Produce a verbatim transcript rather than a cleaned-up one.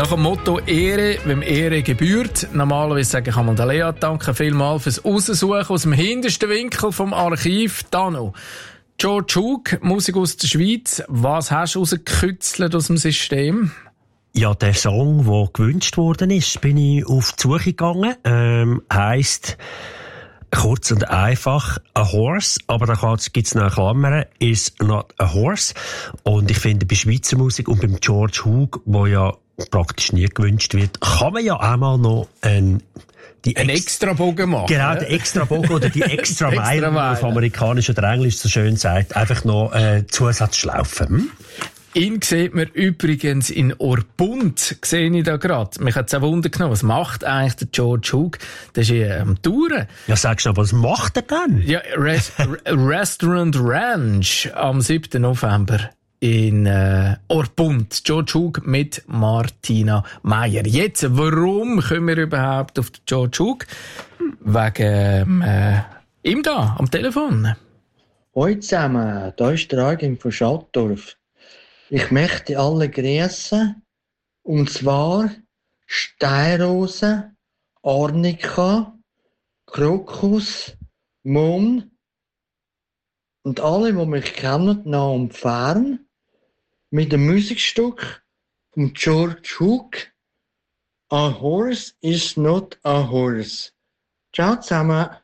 Nach dem Motto Ehre, wem Ehre gebührt. Normalerweise sage ich einmal der Lea, danke vielmals fürs Raussuchen aus dem hintersten Winkel vom Archiv. Dano, George Hug, Musik aus der Schweiz. Was hast du rausgekützelt aus dem System? Ja, der Song, der gewünscht worden ist, bin ich auf die Suche gegangen. Ähm, heisst kurz und einfach A Horse, aber da gibt es noch eine Klammer, is not a horse. Und ich finde, bei Schweizer Musik und beim George Hug, wo ja praktisch nie gewünscht wird, kann man ja auch mal noch ein die Ein extra Bogen machen. Genau, der extra Bogen oder die extra Meile, wie man auf Amerikanisch oder Englisch so schön sagt, einfach noch äh, Zusatzschlaufen. Hm? Ihn sieht man übrigens in Orpund, sehe ich da gerade. Mich hat es auch Wunder genommen, was macht eigentlich der George Hug? Der ist hier am Touren. Ja, sagst du, was macht er denn? Ja, Rest- Restaurant Ranch am siebten November in äh, Orpund. George Hug mit Martina Meyer. Jetzt, warum kommen wir überhaupt auf den George Hug? Wegen äh, ihm da, am Telefon. Hallo zusammen, da ist der Eugen von Schattdorf. Ich möchte alle grüßen, und zwar Steinrose, Arnika, Krokus, Mohn und alle, die mich kennen, nah und fern, mit dem Musikstück von George Hug, A Horse is not a Horse. Ciao zusammen.